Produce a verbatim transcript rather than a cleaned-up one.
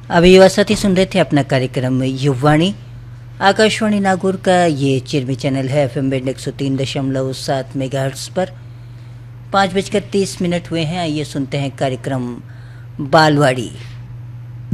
अभी युवा साथी सुन रहे थे अपना कार्यक्रम युवाणी। आकाशवाणी नागौर का ये चिरमी चैनल है एफ एम बैंड एक सौ तीन दशमलव सात मेगाहर्ट्ज पर। पाँच बजकर तीस मिनट हुए हैं। आइए सुनते हैं कार्यक्रम बालवाड़ी।